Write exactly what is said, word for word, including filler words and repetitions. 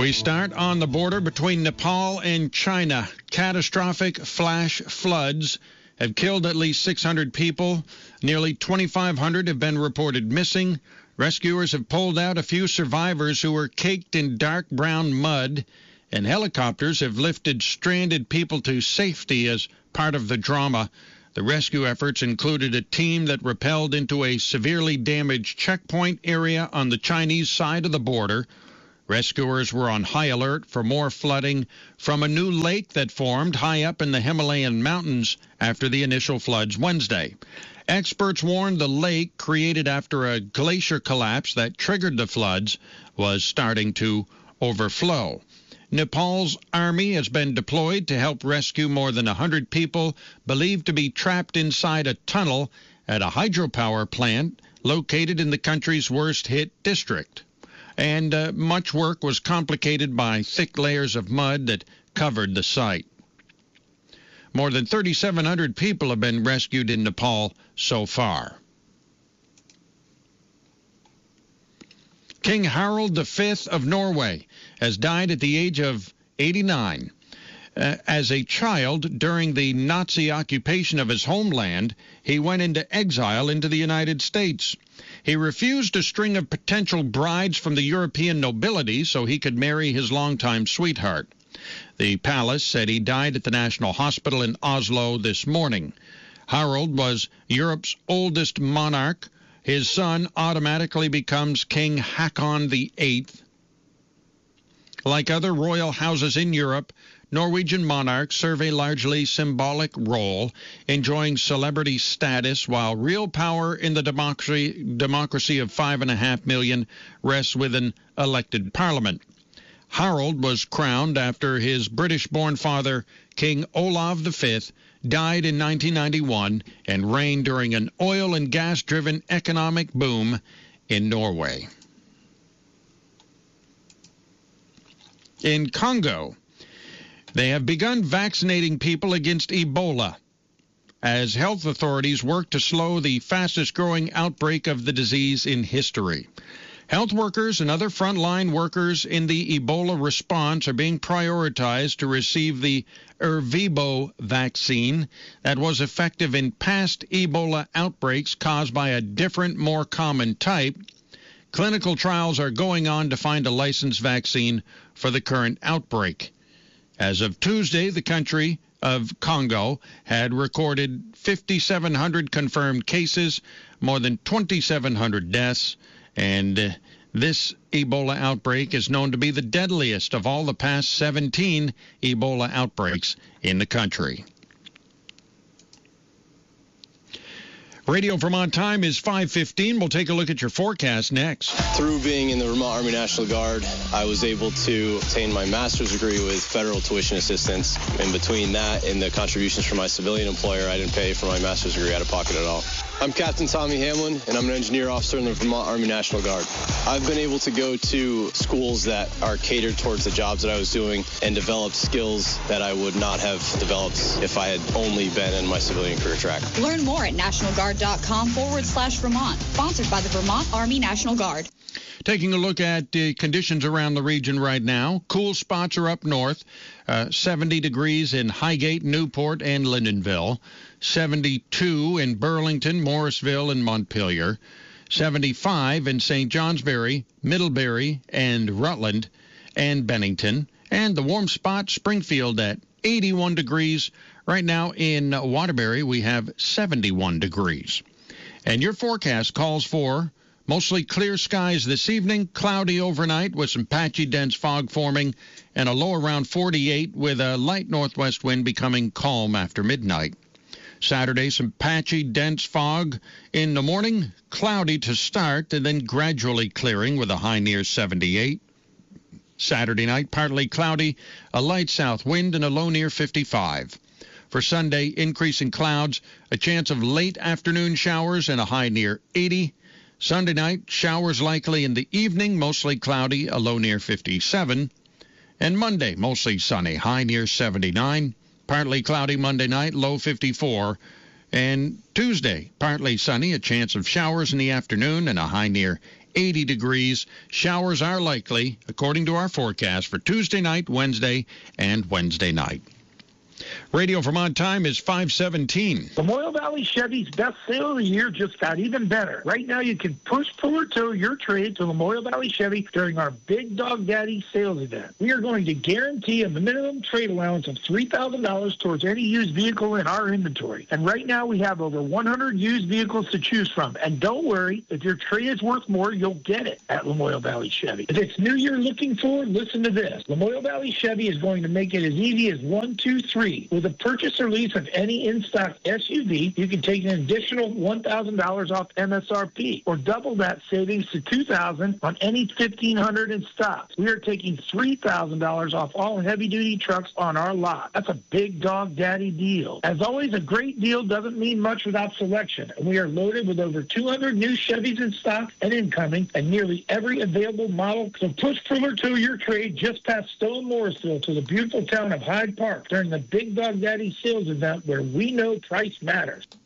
We start on the border between Nepal and China. Catastrophic flash floods have killed at least six hundred people. Nearly twenty-five hundred have been reported missing. Rescuers have pulled out a few survivors who were caked in dark brown mud, and helicopters have lifted stranded people to safety as part of the drama. The rescue efforts included a team that rappelled into a severely damaged checkpoint area on the Chinese side of the border. Rescuers were on high alert for more flooding from a new lake that formed high up in the Himalayan mountains after the initial floods Wednesday. Experts warned the lake, created after a glacier collapse that triggered the floods, was starting to overflow. Nepal's army has been deployed to help rescue more than one hundred people believed to be trapped inside a tunnel at a hydropower plant located in the country's worst-hit district. And uh, much work was complicated by thick layers of mud that covered the site. More than thirty-seven hundred people have been rescued in Nepal so far. King Harald the Fifth of Norway has died at the age of eighty-nine. Uh, as a child, during the Nazi occupation of his homeland, he went into exile into the United States. He refused a string of potential brides from the European nobility so he could marry his longtime sweetheart. The palace said he died at the National Hospital in Oslo this morning. Harald was Europe's oldest monarch. His son automatically becomes King Haakon the Eighth. Like other royal houses in Europe, Norwegian monarchs serve a largely symbolic role, enjoying celebrity status, while real power in the democracy, democracy of five and a half million rests with an elected parliament. Harald was crowned after his British-born father, King Olav the Fifth, died in nineteen ninety-one and reigned during an oil and gas-driven economic boom in Norway. In Congo, they have begun vaccinating people against Ebola as health authorities work to slow the fastest-growing outbreak of the disease in history. Health workers and other frontline workers in the Ebola response are being prioritized to receive the Ervebo vaccine that was effective in past Ebola outbreaks caused by a different, more common type. Clinical trials are going on to find a licensed vaccine for the current outbreak. As of Tuesday, the country of Congo had recorded five thousand seven hundred confirmed cases, more than two thousand seven hundred deaths, and uh, this Ebola outbreak is known to be the deadliest of all the past seventeen Ebola outbreaks in the country. Radio Vermont time is five fifteen. We'll take a look at your forecast next. Through being in the Vermont Army National Guard, I was able to obtain my master's degree with federal tuition assistance. In between that and the contributions from my civilian employer, I didn't pay for my master's degree out of pocket at all. I'm Captain Tommy Hamlin, and I'm an engineer officer in the Vermont Army National Guard. I've been able to go to schools that are catered towards the jobs that I was doing and develop skills that I would not have developed if I had only been in my civilian career track. Learn more at nationalguard.com forward slash Vermont. Sponsored by the Vermont Army National Guard. Taking a look at the conditions around the region right now. Cool spots are up north. Uh, seventy degrees in Highgate, Newport, and Lyndonville. seventy-two in Burlington, Morrisville, and Montpelier. seventy-five in Saint Johnsbury, Middlebury, and Rutland, and Bennington. And the warm spot, Springfield, at eighty-one degrees. Right now in Waterbury, we have seventy-one degrees. And your forecast calls for mostly clear skies this evening, cloudy overnight with some patchy dense fog forming, and a low around forty-eight with a light northwest wind becoming calm after midnight. Saturday, some patchy dense fog in the morning, cloudy to start, and then gradually clearing with a high near seventy-eight. Saturday night, partly cloudy, a light south wind, and a low near fifty-five. For Sunday, increasing clouds, a chance of late afternoon showers, and a high near eighty. Sunday night, showers likely in the evening, mostly cloudy, a low near fifty-seven. And Monday, mostly sunny, high near seventy-nine. Partly cloudy Monday night, low fifty-four. And Tuesday, partly sunny, a chance of showers in the afternoon, and a high near eighty degrees. Showers are likely, according to our forecast, for Tuesday night, Wednesday, and Wednesday night. Radio Vermont time is five seventeen. Lamoille Valley Chevy's best sale of the year just got even better. Right now, you can push, pull, or tow your trade to Lamoille Valley Chevy during our Big Dog Daddy sales event. We are going to guarantee a minimum trade allowance of three thousand dollars towards any used vehicle in our inventory. And right now, we have over one hundred used vehicles to choose from. And don't worry, if your trade is worth more, you'll get it at Lamoille Valley Chevy. If it's new you're looking for, listen to this. Lamoille Valley Chevy is going to make it as easy as one, two, three. With a purchase or lease of any in-stock S U V, you can take an additional one thousand dollars off M S R P, or double that savings to two thousand dollars on any fifteen hundred in stock. We are taking three thousand dollars off all heavy-duty trucks on our lot. That's a Big Dog Daddy deal. As always, a great deal doesn't mean much without selection, and we are loaded with over two hundred new Chevys in stock and incoming, and nearly every available model. So push, pull, or tow your trade just past Stone Morrisville to the beautiful town of Hyde Park during the Big Dog Daddy sales event, where we know price matters.